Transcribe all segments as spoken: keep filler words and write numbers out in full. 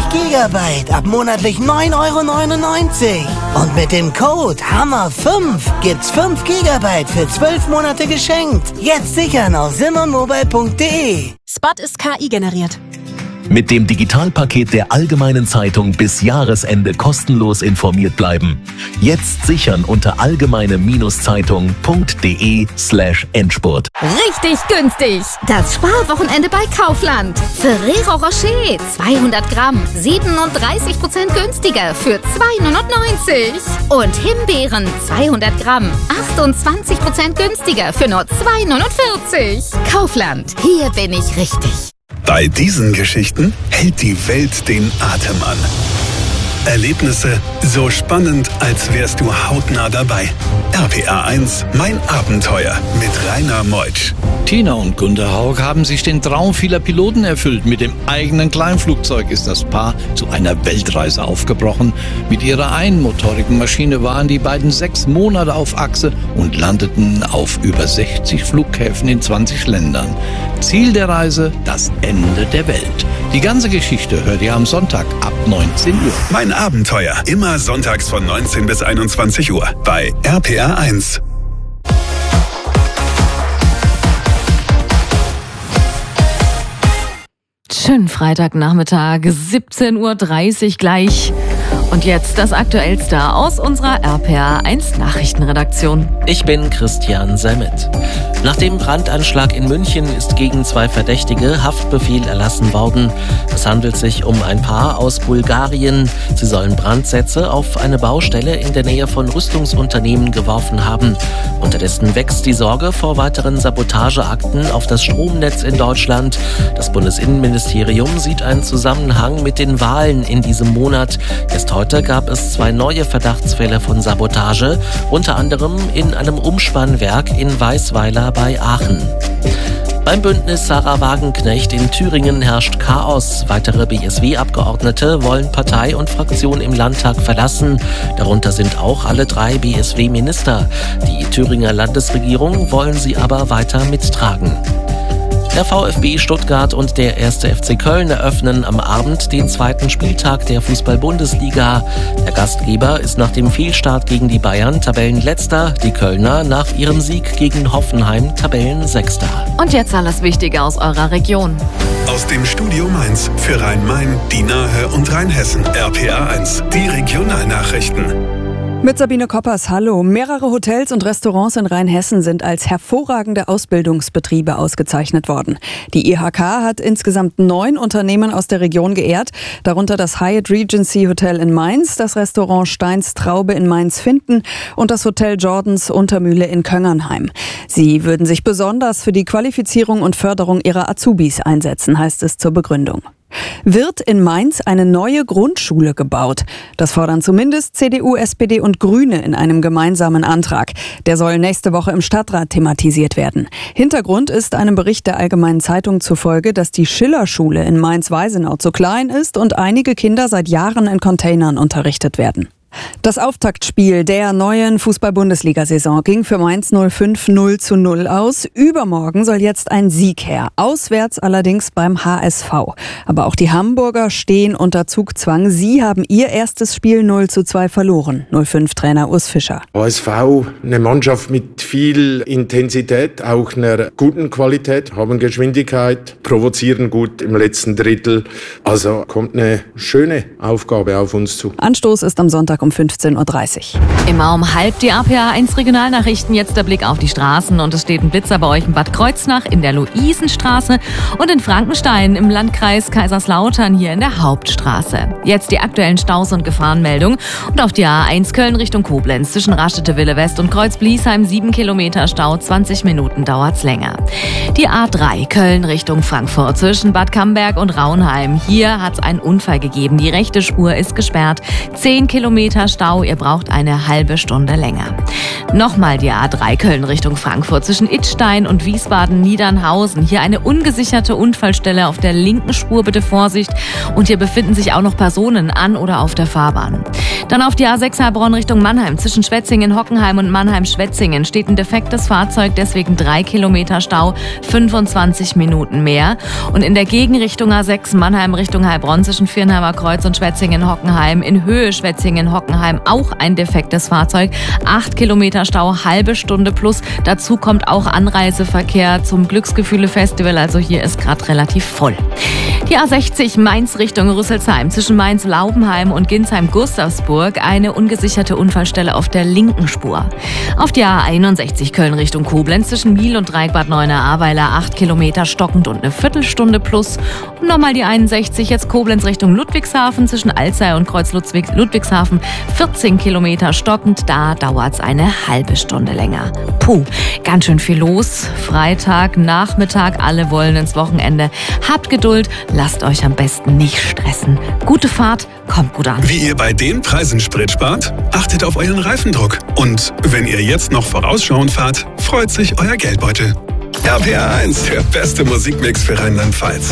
Gigabyte ab monatlich neun Euro neunundneunzig. Und mit dem Code Hammer fünf gibt's fünf Gigabyte für zwölf Monate geschenkt. Jetzt sichern auf simmermobile punkt de. Spot ist K I generiert. Mit dem Digitalpaket der Allgemeinen Zeitung bis Jahresende kostenlos informiert bleiben. Jetzt sichern unter allgemeine-zeitung.de slash Endspurt. Richtig günstig! Das Sparwochenende bei Kaufland. Ferrero Rocher zweihundert Gramm, siebenunddreißig Prozent günstiger für zwei neunundneunzig. Und Himbeeren zweihundert Gramm, achtundzwanzig Prozent günstiger für nur zwei neunundvierzig. Kaufland, hier bin ich richtig. Bei diesen Geschichten hält die Welt den Atem an. Erlebnisse so spannend, als wärst du hautnah dabei. R P R eins, mein Abenteuer mit Rainer Meutsch. Tina und Gunter Haug haben sich den Traum vieler Piloten erfüllt. Mit dem eigenen Kleinflugzeug ist das Paar zu einer Weltreise aufgebrochen. Mit ihrer einmotorigen Maschine waren die beiden sechs Monate auf Achse und landeten auf über sechzig Flughäfen in zwanzig Ländern. Ziel der Reise, das Ende der Welt. Die ganze Geschichte hört ihr am Sonntag ab neunzehn Uhr. Mein Abenteuer, immer sonntags von neunzehn bis einundzwanzig Uhr bei R P R eins. Schönen Freitagnachmittag, siebzehn Uhr dreißig gleich. Und jetzt das Aktuellste aus unserer R P R eins Nachrichtenredaktion. Ich bin Christian Semmet. Nach dem Brandanschlag in München ist gegen zwei Verdächtige Haftbefehl erlassen worden. Es handelt sich um ein Paar aus Bulgarien. Sie sollen Brandsätze auf eine Baustelle in der Nähe von Rüstungsunternehmen geworfen haben. Unterdessen wächst die Sorge vor weiteren Sabotageakten auf das Stromnetz in Deutschland. Das Bundesinnenministerium sieht einen Zusammenhang mit den Wahlen in diesem Monat. Erst heute gab es zwei neue Verdachtsfälle von Sabotage, unter anderem in einem Umspannwerk in Weißweiler bei Aachen. Beim Bündnis Sarah Wagenknecht in Thüringen herrscht Chaos. Weitere B S W-Abgeordnete wollen Partei und Fraktion im Landtag verlassen. Darunter sind auch alle drei B S W-Minister. Die Thüringer Landesregierung wollen sie aber weiter mittragen. Der VfB Stuttgart und der erste F C Köln eröffnen am Abend den zweiten Spieltag der Fußball-Bundesliga. Der Gastgeber ist nach dem Fehlstart gegen die Bayern Tabellenletzter, die Kölner nach ihrem Sieg gegen Hoffenheim Tabellensechster. Und jetzt alles Wichtige aus eurer Region. Aus dem Studio Mainz für Rhein-Main, die Nahe und Rheinhessen. R P R eins, die Regionalnachrichten. Mit Sabine Koppers, hallo. Mehrere Hotels und Restaurants in Rheinhessen sind als hervorragende Ausbildungsbetriebe ausgezeichnet worden. Die I H K hat insgesamt neun Unternehmen aus der Region geehrt, darunter das Hyatt Regency Hotel in Mainz, das Restaurant Steins Traube in Mainz-Finthen und das Hotel Jordans Untermühle in Köngernheim. Sie würden sich besonders für die Qualifizierung und Förderung ihrer Azubis einsetzen, heißt es zur Begründung. Wird in Mainz eine neue Grundschule gebaut? Das fordern zumindest C D U, S P D und Grüne in einem gemeinsamen Antrag. Der soll nächste Woche im Stadtrat thematisiert werden. Hintergrund ist einem Bericht der Allgemeinen Zeitung zufolge, dass die Schillerschule in Mainz-Weisenau zu klein ist und einige Kinder seit Jahren in Containern unterrichtet werden. Das Auftaktspiel der neuen Fußball-Bundesliga-Saison ging für Mainz null fünf null zu null aus. Übermorgen soll jetzt ein Sieg her. Auswärts allerdings beim H S V. Aber auch die Hamburger stehen unter Zugzwang. Sie haben ihr erstes Spiel null zu zwei verloren. null fünf Trainer Urs Fischer. H S V, eine Mannschaft mit viel Intensität, auch einer guten Qualität, haben Geschwindigkeit, provozieren gut im letzten Drittel. Also kommt eine schöne Aufgabe auf uns zu. Anstoß ist am Sonntag um fünfzehn Uhr dreißig. Immer um halb die R P R eins Regionalnachrichten. Jetzt der Blick auf die Straßen. Und es steht ein Blitzer bei euch in Bad Kreuznach, in der Luisenstraße und in Frankenstein im Landkreis Kaiserslautern hier in der Hauptstraße. Jetzt die aktuellen Staus- und Gefahrenmeldungen. Und auf die A eins Köln Richtung Koblenz zwischen Raschete-Wille West und Kreuz-Bliesheim sieben Kilometer Stau, zwanzig Minuten dauert's länger. Die A drei Köln Richtung Frankfurt zwischen Bad Camberg und Raunheim. Hier hat's einen Unfall gegeben. Die rechte Spur ist gesperrt. zehn Kilometer Kilometer Stau. Ihr braucht eine halbe Stunde länger. Nochmal die A drei Köln Richtung Frankfurt zwischen Idstein und Wiesbaden-Niedernhausen. Hier eine ungesicherte Unfallstelle auf der linken Spur, bitte Vorsicht. Und hier befinden sich auch noch Personen an oder auf der Fahrbahn. Dann auf die A sechs Heilbronn Richtung Mannheim. Zwischen Schwetzingen-Hockenheim und Mannheim-Schwetzingen steht ein defektes Fahrzeug, deswegen drei Kilometer Stau, fünfundzwanzig Minuten mehr. Und in der Gegenrichtung A sechs Mannheim Richtung Heilbronn zwischen Viernheimer Kreuz und Schwetzingen-Hockenheim in Höhe Schwetzingen-Hockenheim auch ein defektes Fahrzeug, acht Kilometer Stau, halbe Stunde plus. Dazu kommt auch Anreiseverkehr zum Glücksgefühle-Festival, also hier ist gerade relativ voll. Die A sechzig Mainz Richtung Rüsselsheim zwischen Mainz-Laubenheim und Ginsheim-Gustavsburg eine ungesicherte Unfallstelle auf der linken Spur. Auf die A einundsechzig Köln Richtung Koblenz zwischen Miel und Dreieckbad Neuenahr-Ahrweiler acht Kilometer stockend und eine Viertelstunde plus. Und nochmal die einundsechzig jetzt Koblenz Richtung Ludwigshafen zwischen Alzey und Kreuz-Ludwigshafen vierzehn Kilometer stockend. Da dauert's eine halbe Stunde länger. Puh, ganz schön viel los. Freitag, Nachmittag, alle wollen ins Wochenende. Habt Geduld, lasst euch am besten nicht stressen. Gute Fahrt, kommt gut an. Wie ihr bei den Preisen Sprit spart? Achtet auf euren Reifendruck. Und wenn ihr jetzt noch vorausschauend fahrt, freut sich euer Geldbeutel. R P R eins, der beste Musikmix für Rheinland-Pfalz.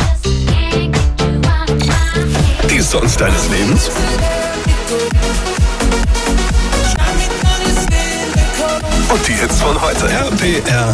Die Songs deines Lebens? Und die Hits von heute. R P R